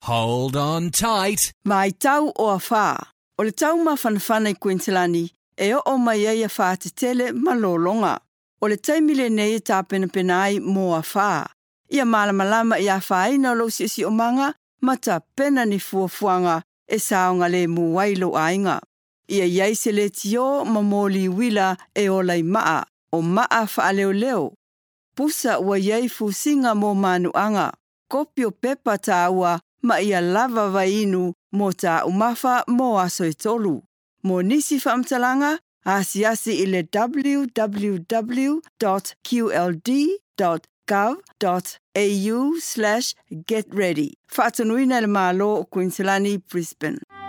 Hold on tight. Mai tau o a whā. O le tau mawhanawhana I Queenslandi, e o mai ai a whā te tele malolonga. O le taimile nei e tā pena ai mō a whā. Ia malamalama I a whāina lo si o manga, ma tā pena ni fuafuanga e saonga le muwailo ainga. Ia iai se le tio mamoli wila e o lai maa, o maa wha leo leo. Pusa ua iai fusinga mō manuanga. Kopi o pepa tā ua ma ia lava vainu mō tā umafa mō aso e tolu. Mō nisi whaamtalanga, asiasi I le www.qld.gov.au/getready. Whaatanuina le mālo o Queenslandi, Brisbane.